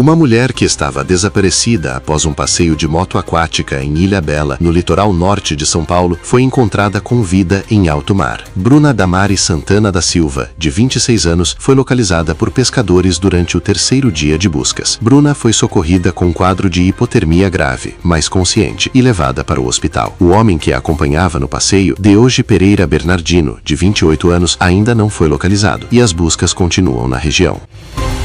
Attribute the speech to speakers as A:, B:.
A: Uma mulher que estava desaparecida após um passeio de moto aquática em Ilhabela, no litoral norte de São Paulo, foi encontrada com vida em alto mar. Bruna Damari Santana da Silva, de 26 anos, foi localizada por pescadores durante o terceiro dia de buscas. Bruna foi socorrida com um quadro de hipotermia grave, mas consciente, e levada para o hospital. O homem que a acompanhava no passeio, Deogi Pereira Bernardino, de 28 anos, ainda não foi localizado, e as buscas continuam na região.